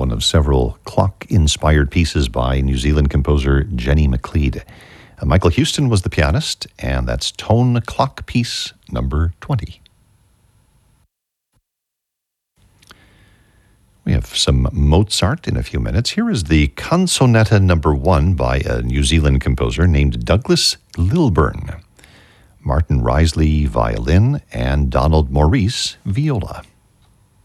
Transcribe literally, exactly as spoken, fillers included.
one of several clock-inspired pieces by New Zealand composer Jenny McLeod. Uh, Michael Houston was the pianist, and that's Tone Clock Piece number twenty. We have some Mozart in a few minutes. Here is the Canzonetta number one by a New Zealand composer named Douglas Lilburn. Martin Risley, violin, and Donald Maurice, viola.